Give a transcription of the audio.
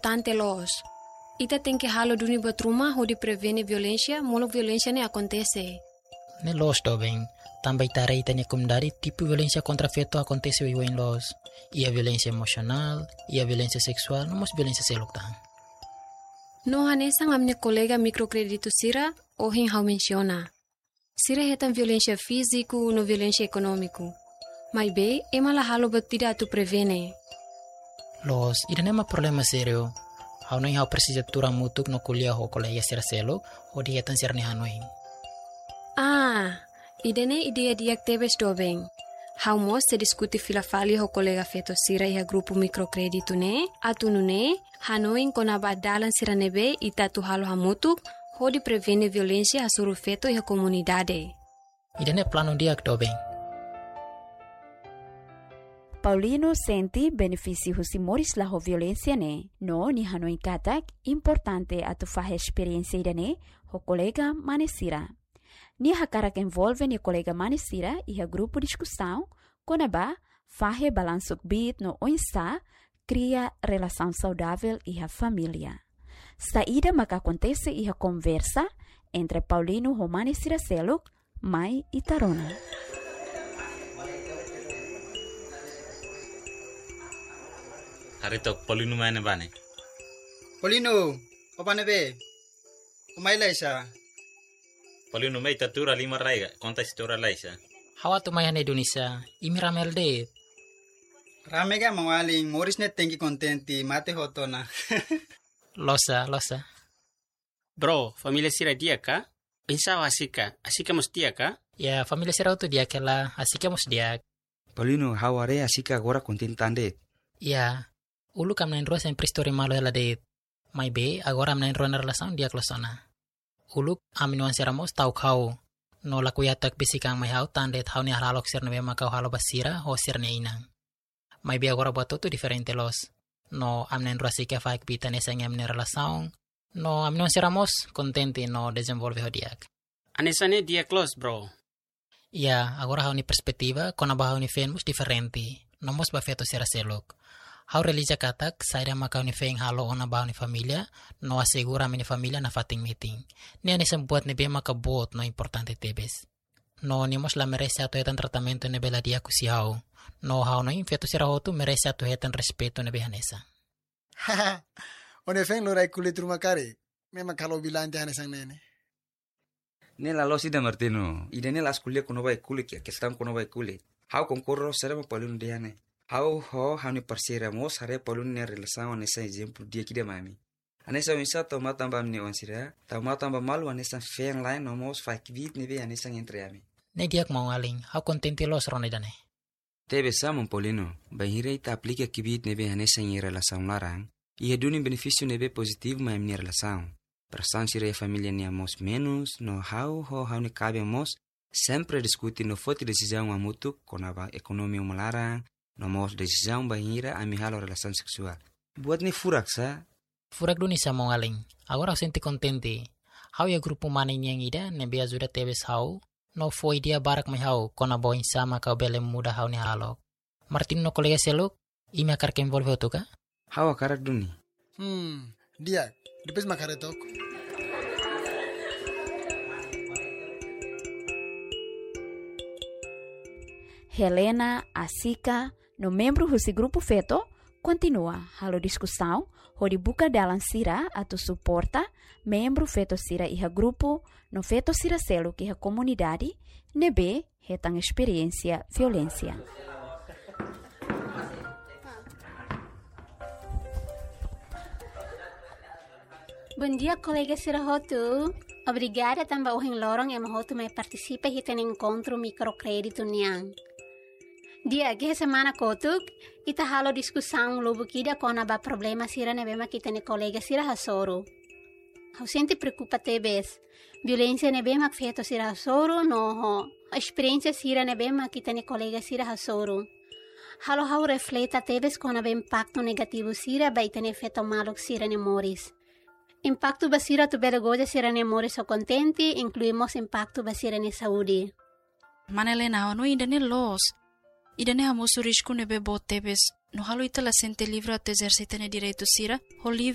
importante los. Ita tem que halo duni buat rumah ho di prevene violência, molo violência ne acontece. Ne los do bem, também tarei tanya kumdari tipo violência contra feto acontece em los. Ia violência emocional, ia violência sexual, não mos violência seloktan. No hanesang amne colega microcredito sira, ohin hau menciona. Sira hetan violência físico no violência econômico. Mas be, ema la halo buat tidak tu prevene. Los, ida nema problema serio. Hau no hau precisa turang mutuk no kuliah ho colega sira selo, ho di hetan sira ni hanoin. Idene ideia diak tebes dobeng. Hau mos se diskuti filafali ho colega feto sira iha grupo microcredito ne, atunu ne, hanoin kona badalan sira nebe ita tu halo hamutuk, ho di prevene violência hasuru feto iha comunidade. Idene plano diak dobeng. Paulino senti benefício husimores la ho violência ne, no ni hanoi katak importante atu fahe experiência idane ho colega manesira. Ni hakarak envolve ni colega manesira e a grupo discussão, konaba fahe balansuk bit no oinsa, cria relação saudável e a família. Saída maka acontece e a conversa entre Paulino ho manesira seluk, mai e tarona. Harito Paulino mana bane? Paulino, apa nebe? Umaila isa. Paulino mai tatura lima raiga, konta istora laisa. Hawa tu mayan Indonesia, imi ramel de. Rame ga mawaling Morris net tengi contenti mate hotona. Losa. Bro, familia sira dia ka? Pensava asika mos dia ka? Ya, familia sira tu dia kela, asika mos dia. Paulino, haware asika agora contentande. Ya, ulu kam nain roa sempre story malo ela de. Mai be, agora am nain roa na relação dia klosona. Ulu aminuan siramos tau kau. No laku yatak bisikang mai hau tandet hau ni halalok sir nebe makau halo basira ho sir ne inang. Mai be agora buat tu diferente los. No am nain roa sika faik bita ne sangam ne relação. No aminuan siramos contente no desenvolve ho diak. Anesane dia close, bro. Ya, agora hau ni perspektiva kona ba hau ni fenmus diferente. Nomos ba feto sira selok. Hau relija katak, saira makau ni feng halo ona bau ni familia, no asegura mini familia na fating meeting. Ni ani sembuat ni be makabot no importante tebes. No ni mos la merece ato hetan tratamento ne bela dia kusi hau. No hau no infeto sira hotu merece ato hetan respeto ne behanesa. Haha, one feng lorai kulit rumah kare. Memang kalau bilang jangan sang nene. Nela lo sida Martino, idane las kuliah kono bai kulit ya, kestam kono bai kulit. Hau konkurro sera mo Paulino diane. Hau hani parsira mo sare Paulino ne relação nessa exemplo dia que de mami. Anessa misa toma tamba ne onsira, toma tamba malu anessa fen line no mos fakbit ne be anessa entre ami. Ne diak mau aling, hau contente los rone dane. Tebe samon Paulino, bahira ita aplica kibit ne be anessa em relação larang, e eduni benefício ne be positivo ma em relação. Persan sira família ne amos menos, no hau ne cabe amos, sempre discuti no foto decisão a mutu konaba ekonomi umalarang, no mos decisão bahira a mihalo relação sexual. Buat ni furak sa? Furak duni sa mau aling, agora hau senti contente. Hau ya grupo maning yang ida ne be ajuda tebes hau, no foi dia barak mai hau kona boin sama kau bele muda hau ni halok. Martin no kolega seluk, imi akar ke envolve otu ka? Hau akarak duni. Dia, depois makaretok. Helena, Asika, no membro desse grupo feto, continua halo discussão, hori buka dalam sira atau suporta membro feto sira iha grupo, no feto sira selo que iha comunidade, nebe hetang experiência violência. Bom dia, colega Sirahotu. Obrigada também ao lorong yang mahotu mai participa hita no encontro microcrédito niang. Dia que semana kotuk, ita halo discussão lobo kida kona ba problema sira ne bema kita ne colega sira hasoro. Hau sente preocupa tebes. Violência ne bema feto sira hasoro no ho. Experiência sira ne bema kita ne colega sira hasoro. Halo hau refleta tebes kona ba impacto negativo sira ba ita ne feto malok sira ne moris. Impacto basira tu bedagoja sira ne moris o contenti, incluímos impacto basira ne saúde. Manelena, no idane los. Idane hamusu risco nebe bot tebes. No halo ita la sente livre at exercita ne direito sira, ho livre